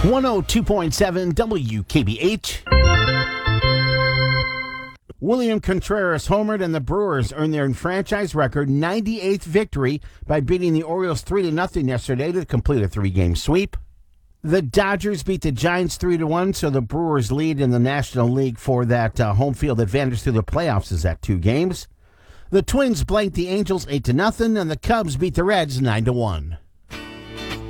102.7 WKBH. William Contreras homered, and the Brewers earned their franchise record 98th victory by beating the Orioles 3-0 yesterday to complete a 3-game sweep. The Dodgers beat the Giants 3-1, so the Brewers' lead in the National League for that home field advantage through the playoffs is at 2 games. The Twins blanked the Angels 8-0, and the Cubs beat the Reds 9-1.